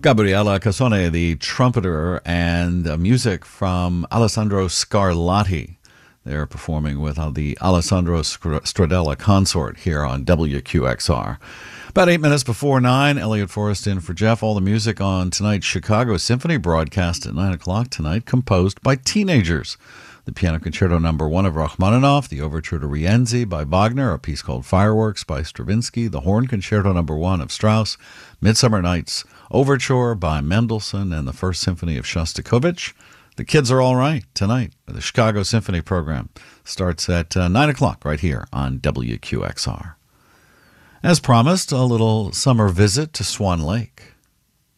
Gabriella Casone, the trumpeter, and music from Alessandro Scarlatti. They're performing with the Alessandro Stradella Consort here on WQXR. About 8 minutes before 9, Elliot Forrest in for Jeff. All the music on tonight's Chicago Symphony broadcast at 9 o'clock tonight, composed by teenagers. The Piano Concerto No. 1 of Rachmaninoff, the Overture to Rienzi by Wagner, a piece called Fireworks by Stravinsky, the Horn Concerto No. 1 of Strauss, Midsummer Night's Overture by Mendelssohn, and the First Symphony of Shostakovich. The Kids Are All Right tonight. The Chicago Symphony program starts at 9 o'clock right here on WQXR. As promised, a little summer visit to Swan Lake.